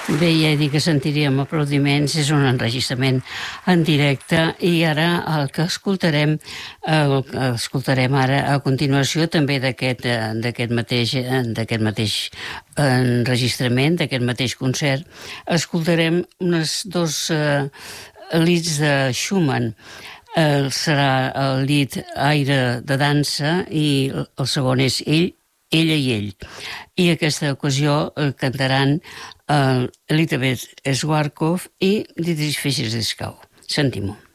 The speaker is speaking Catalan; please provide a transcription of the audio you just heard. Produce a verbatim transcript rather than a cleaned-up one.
Bé, ja he dit que sentiríem aplaudiments, és un enregistrament en directe i ara el que escoltarem, el que escoltarem ara a continuació també d'aquest eh, d'aquest mateix, eh, d'aquest mateix enregistrament, d'aquest mateix concert, escoltarem unes dos eh, lieds de Schumann. Eh, serà el lied Aire de dansa i el segon és ell, ella i ell. I aquesta ocasió eh, cantaran eh, Elisabeth Schwarzkopf i Dietrich Fischer-Dieskau. Sentim-ho.